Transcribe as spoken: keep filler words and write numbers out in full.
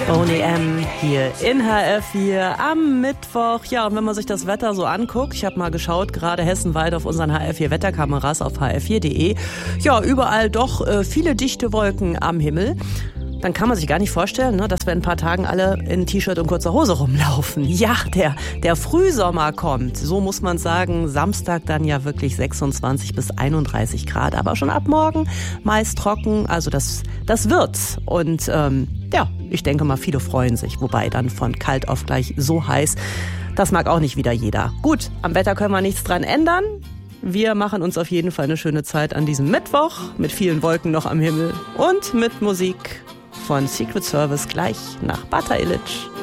Boney M. hier in H R vier am Mittwoch. Ja, und wenn man sich das Wetter so anguckt, ich habe mal geschaut, gerade hessenweit auf unseren H R vier Wetterkameras auf h r vier punkt d e. Ja, überall doch äh, viele dichte Wolken am Himmel. Dann kann man sich gar nicht vorstellen, ne, dass wir in ein paar Tagen alle in T-Shirt und kurzer Hose rumlaufen. Ja, der, der Frühsommer kommt. So muss man sagen. Samstag dann ja wirklich sechsundzwanzig bis einunddreißig Grad. Aber schon ab morgen meist trocken. Also das, das wird's. Und ähm, ja, ich denke mal, viele freuen sich. Wobei dann von kalt auf gleich so heiß. Das mag auch nicht wieder jeder. Gut, am Wetter können wir nichts dran ändern. Wir machen uns auf jeden Fall eine schöne Zeit an diesem Mittwoch. Mit vielen Wolken noch am Himmel. Und mit Musik von Secret Service gleich nach Bata Illich.